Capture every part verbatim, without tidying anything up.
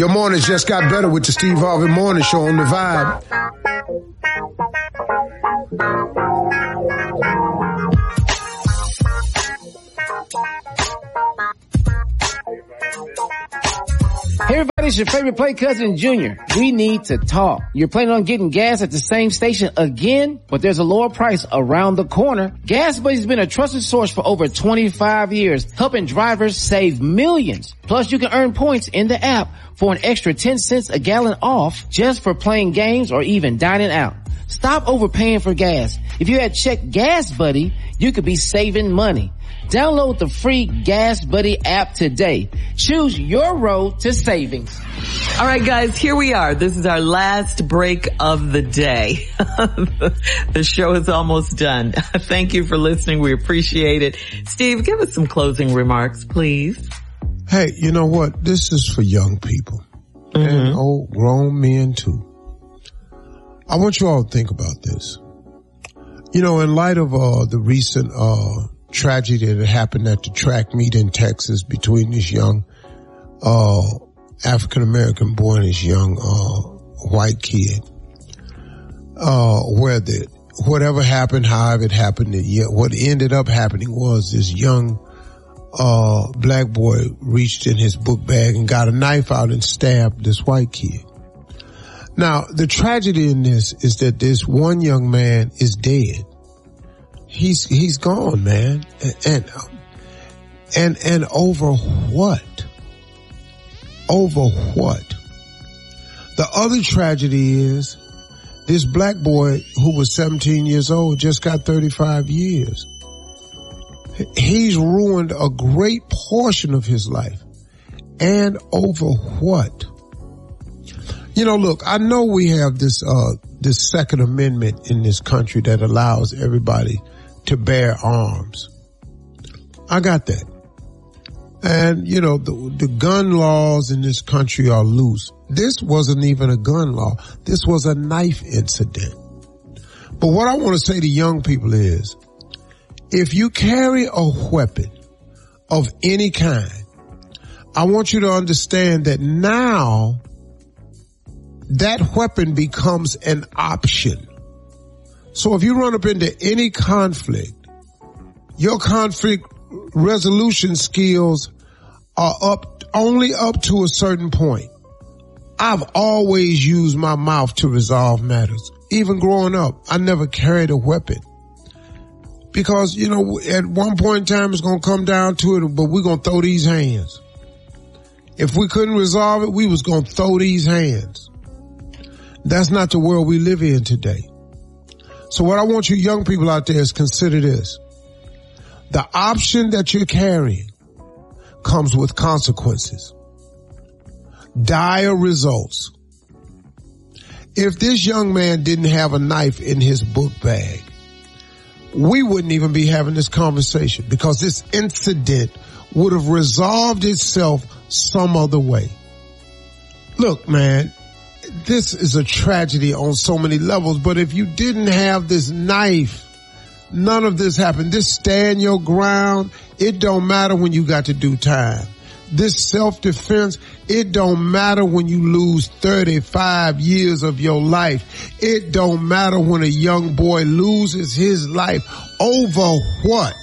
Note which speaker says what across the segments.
Speaker 1: Your mornings just got better with the Steve Harvey Morning Show on the Vibe.
Speaker 2: Hey everybody, it's your favorite play cousin Junior. We need to talk. You're planning on getting gas at the same station again, but there's a lower price around the corner. Gas Buddy's been a trusted source for over twenty-five years, helping drivers save millions. Plus you can earn points in the app for an extra ten cents a gallon off just for playing games or even dining out. Stop overpaying for gas. If you had checked Gas Buddy, you could be saving money. Download the free Gas Buddy app today. Choose your road to savings.
Speaker 3: All right, guys, here we are. This is our last break of the day. The show is almost done. Thank you for listening. We appreciate it. Steve, give us some closing remarks, please.
Speaker 1: Hey, you know what? This is for young people mm-hmm. and old grown men too. I want you all to think about this. You know, in light of uh, the recent uh tragedy that happened at the track meet in Texas between this young uh African-American boy and this young uh white kid, uh where the whatever happened, however it happened, what ended up happening was this young uh black boy reached in his book bag and got a knife out and stabbed this white kid. Now, the tragedy in this is that this one young man is dead. He's, he's gone, man. And, and, and over what? Over what? The other tragedy is this black boy who was seventeen years old just got thirty-five years. He's ruined a great portion of his life. And over what? You know, look, I know we have this, uh, this Second Amendment in this country that allows everybody to bear arms. I got that. And, you know, the, the gun laws in this country are loose. This wasn't even a gun law. This was a knife incident. But what I want to say to young people is, if you carry a weapon of any kind, I want you to understand that now that weapon becomes an option. So if you run up into any conflict, your conflict resolution skills are up only up to a certain point. I've always used my mouth to resolve matters. Even growing up, I never carried a weapon. Because, you know, at one point in time it's going to come down to it, but we're going to throw these hands. If we couldn't resolve it, we was going to throw these hands. That's not the world we live in today. So what I want you young people out there is consider this. The option that you're carrying comes with consequences. Dire results. If this young man didn't have a knife in his book bag, we wouldn't even be having this conversation because this incident would have resolved itself some other way. Look, man, this is a tragedy on so many levels, but if you didn't have this knife, none of this happened. This stand your ground, it don't matter when you got to do time. This self-defense, it don't matter when you lose thirty-five years of your life. It don't matter when a young boy loses his life. Over what?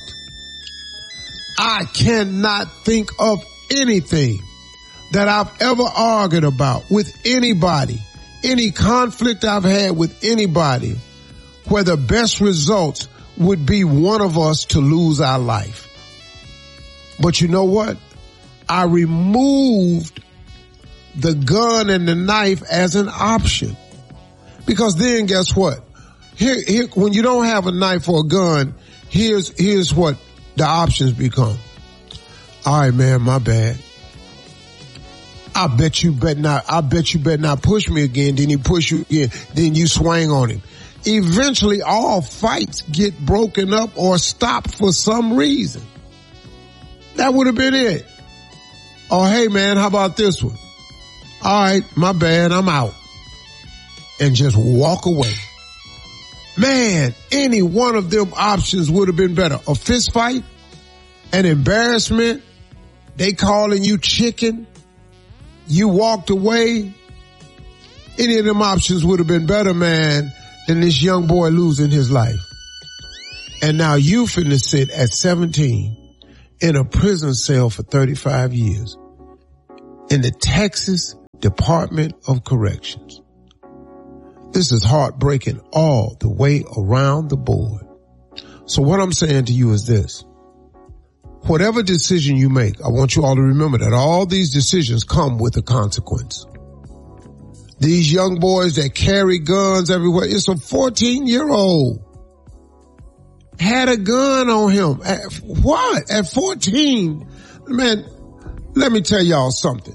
Speaker 1: I cannot think of anything that I've ever argued about with anybody, any conflict I've had with anybody, where the best results would be one of us to lose our life. But you know what? I removed the gun and the knife as an option. Because then guess what? Here, here, when you don't have a knife or a gun, here's, here's what the options become. All right, man, my bad. I bet you better not, I bet you better not push me again. Then he push you again. Then you swing on him. Eventually all fights get broken up or stopped for some reason. That would have been it. Oh, hey man, how about this one? All right, my bad, I'm out. And just walk away. Man, any one of them options would have been better. A fist fight, an embarrassment, they calling you chicken. you walked away, any of them options would have been better, man, than this young boy losing his life. And now you finna sit at seventeen in a prison cell for thirty-five years in the Texas Department of Corrections. This is heartbreaking all the way around the board. So what I'm saying to you is this. Whatever decision you make, I want you all to remember that all these decisions come with a consequence. These young boys that carry guns everywhere, it's a fourteen-year-old. Had a gun on him. At what? At fourteen? Man, let me tell y'all something.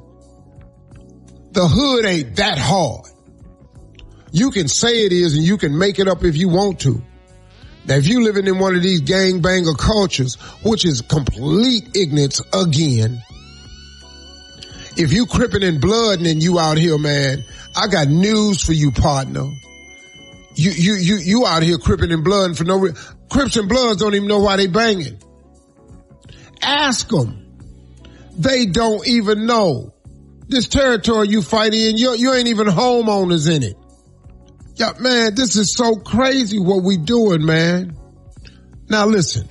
Speaker 1: The hood ain't that hard. You can say it is and you can make it up if you want to. Now, if you living in one of these gangbanger cultures, which is complete ignorance again, if you crippin' in blood and then you out here, man, I got news for you, partner. You, you, you, you out here crippin' in blood and for no reason. Crips and Bloods don't even know why they banging. Ask them. They don't even know. This territory you fighting in, you, you ain't even homeowners in it. Yeah, man, this is so crazy what we doing, man. Now listen,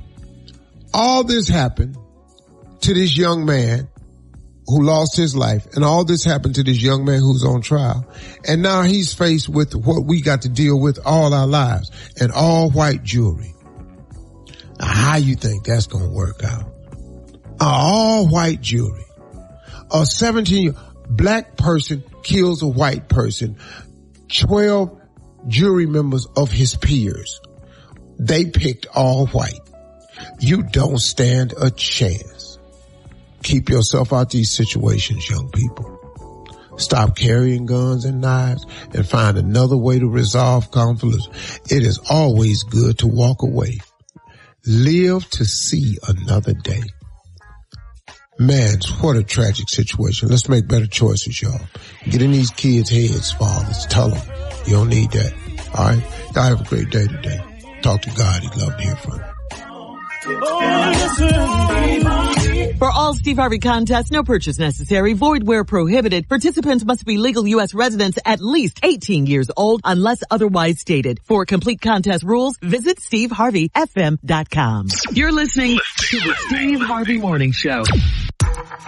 Speaker 1: all this happened to this young man who lost his life, and all this happened to this young man who's on trial. And now he's faced with what we got to deal with all our lives, an all white jury. Now how you think that's going to work out? An all white jury. A seventeen year black person kills a white person. twelve jury members of his peers. They picked all white. You don't stand a chance. Keep yourself out these situations, young people. Stop carrying guns and knives and find another way to resolve conflicts. It is always good to walk away. Live to see another day. Man, what a tragic situation. Let's make better choices, y'all. Get in these kids' heads, fathers. Tell them you don't need that. All right? Y'all have a great day today. Talk to God. He'd love to hear from you.
Speaker 3: For all Steve Harvey contests, no purchase necessary, void where prohibited. Participants must be legal U S residents at least eighteen years old unless otherwise stated. For complete contest rules, visit steve harvey f m dot com. You're listening to the Steve Harvey Morning Show.